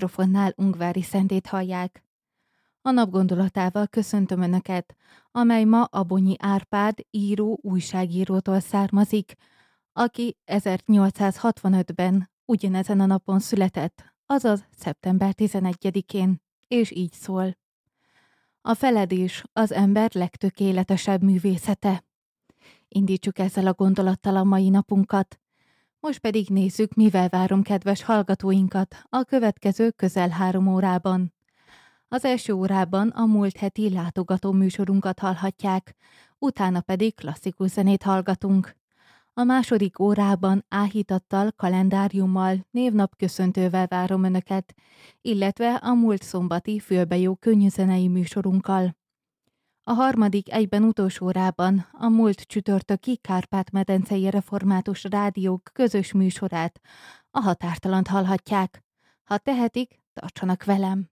mikrofonnál Ungvári Szentét hallják. A nap gondolatával köszöntöm Önöket, amely ma Abonyi Árpád író újságírótól származik, aki 1865-ben ugyanezen a napon született, azaz szeptember 11-én, és így szól. A feledés az ember legtökéletesebb művészete. Indítsuk ezzel a gondolattal a mai napunkat. Most pedig nézzük, mivel várom kedves hallgatóinkat a következő közel 3 órában. Az első órában a múlt heti látogató műsorunkat hallhatják, utána pedig klasszikus zenét hallgatunk. A második órában áhítattal, kalendáriummal, névnapköszöntővel várom Önöket, illetve a múlt szombati fülbejó könnyűzenei műsorunkkal. A harmadik egyben utolsó órában a múlt csütörtöki Kárpát-medencei Református Rádiók közös műsorát, a Határtalant hallhatják. Ha tehetik, tartsanak velem!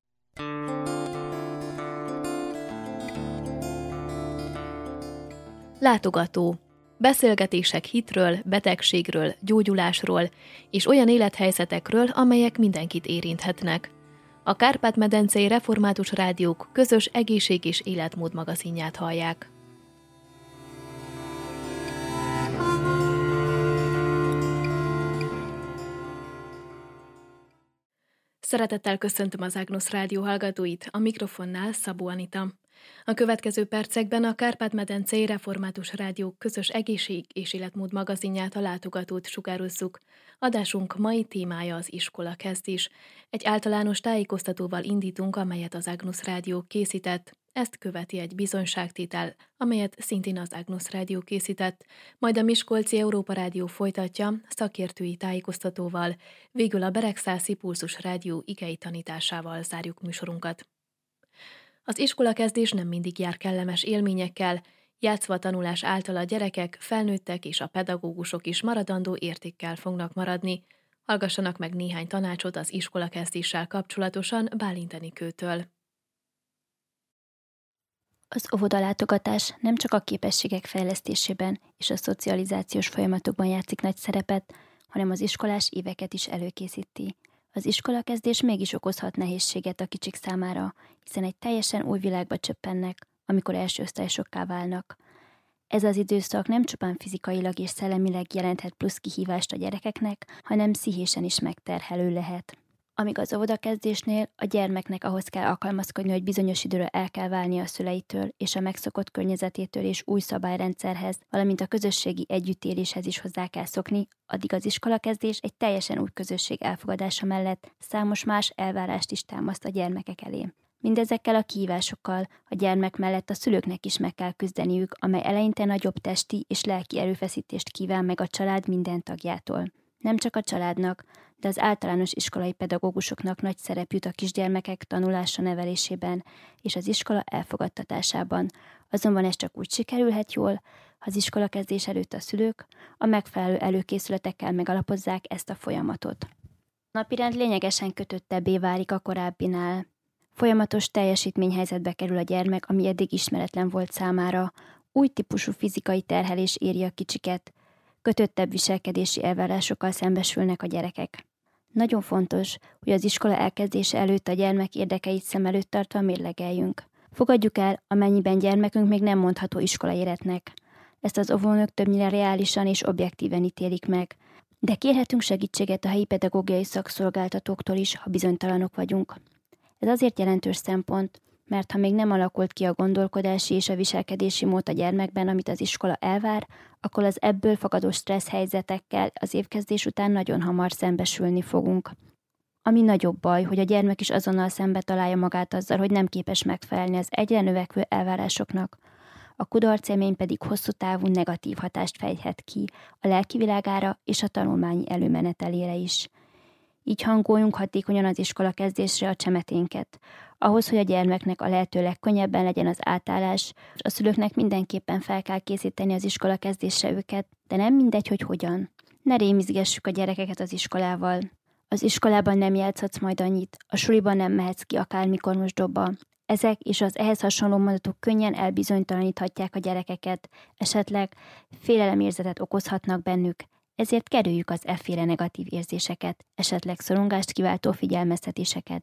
Látogató. Beszélgetések hitről, betegségről, gyógyulásról és olyan élethelyzetekről, amelyek mindenkit érinthetnek. A Kárpát-medencei Református Rádiók közös egészség- és életmód magazinját hallják. Szeretettel köszöntöm az Ágnosz Rádió hallgatóit, a mikrofonnál Szabó Anita. A következő percekben a Kárpát-medencei Református Rádiók közös egészség- és életmód magazinját, a Látogatót sugározzuk. Adásunk mai témája az iskolakezdés. Egy általános tájékoztatóval indítunk, amelyet az Ágnosz Rádió készített. Ezt követi egy bizonyságtétel, amelyet szintén az Ágnosz Rádió készített, majd a Miskolci Európa Rádió folytatja szakértői tájékoztatóval, végül a Beregszászi Pulzus Rádió igei tanításával zárjuk műsorunkat. Az iskolakezdés nem mindig jár kellemes élményekkel, játszva tanulás által a gyerekek, felnőttek és a pedagógusok is maradandó értékkel fognak maradni. Hallgassanak meg néhány tanácsot az iskolakezdéssel kapcsolatosan Bálint Enikőtől. Az óvodalátogatás nem csak a képességek fejlesztésében és a szocializációs folyamatokban játszik nagy szerepet, hanem az iskolás éveket is előkészíti. Az iskolakezdés mégis okozhat nehézséget a kicsik számára, hiszen egy teljesen új világba csöppennek, amikor első osztályosokká válnak. Ez az időszak nem csupán fizikailag és szellemileg jelenthet plusz kihívást a gyerekeknek, hanem pszichésen is megterhelő lehet. Amíg az óvodakezdésnél a gyermeknek ahhoz kell alkalmazkodni, hogy bizonyos időre el kell válni a szüleitől és a megszokott környezetétől és új szabályrendszerhez, valamint a közösségi együttéléshez is hozzá kell szokni, addig az iskolakezdés egy teljesen új közösség elfogadása mellett számos más elvárást is támaszt a gyermekek elé. Mindezekkel a kihívásokkal a gyermek mellett a szülőknek is meg kell küzdeniük, amely eleinte nagyobb testi és lelki erőfeszítést kíván meg a család minden tagjától. Nem csak a családnak, de az általános iskolai pedagógusoknak nagy szerep jut a kisgyermekek tanulása nevelésében és az iskola elfogadtatásában. Azonban ez csak úgy sikerülhet jól, ha az iskolakezdés előtt a szülők a megfelelő előkészületekkel megalapozzák ezt a folyamatot. A napirend lényegesen kötöttebbé válik a korábbinál. Folyamatos teljesítményhelyzetbe kerül a gyermek, ami eddig ismeretlen volt számára. Új típusú fizikai terhelés éri a kicsiket, kötöttebb viselkedési elvárásokkal szembesülnek a gyerekek. Nagyon fontos, hogy az iskola elkezdése előtt a gyermek érdekeit szem előtt tartva mérlegeljünk. Fogadjuk el, amennyiben gyermekünk még nem mondható iskolaéretnek. Ezt az óvónők többnyire reálisan és objektíven ítélik meg, de kérhetünk segítséget a helyi pedagógiai szakszolgáltatóktól is, ha bizonytalanok vagyunk. Ez azért jelentős szempont, mert ha még nem alakult ki a gondolkodási és a viselkedési mód a gyermekben, amit az iskola elvár, akkor az ebből fakadó stressz helyzetekkel az évkezdés után nagyon hamar szembesülni fogunk. Ami nagyobb baj, hogy a gyermek is azonnal szembe találja magát azzal, hogy nem képes megfelelni az egyre növekvő elvárásoknak. A kudarcélmény pedig hosszú távú negatív hatást fejthet ki a lelkivilágára és a tanulmányi előmenetelére is. Így hangoljunk hatékonyan az iskolakezdésre a csemeténket. Ahhoz, hogy a gyermeknek a lehető legkönnyebben legyen az átállás, a szülőknek mindenképpen fel kell készíteni az iskolakezdésre őket, de nem mindegy, hogy hogyan. Ne rémizgessük a gyerekeket az iskolával. Az iskolában nem játszhatsz majd annyit, a suliban nem mehetsz ki akármikor mosdóba. Ezek és az ehhez hasonló mondatok könnyen elbizonytalaníthatják a gyerekeket, esetleg félelemérzetet okozhatnak bennük. Ezért kerüljük az efféle negatív érzéseket, esetleg szorongást kiváltó figyelmeztetéseket.